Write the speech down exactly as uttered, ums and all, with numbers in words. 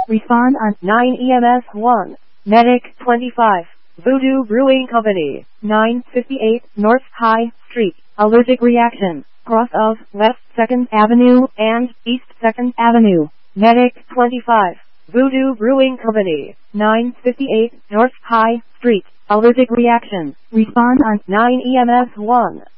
Respond on nine E M S one. Medic twenty-five. Voodoo Brewing Company, nine fifty-eight North High Street. Allergic reaction. Cross of West second Avenue and East second Avenue. Medic twenty-five. Voodoo Brewing Company, nine fifty-eight North High Street. Allergic reaction. Respond on nine E M S one.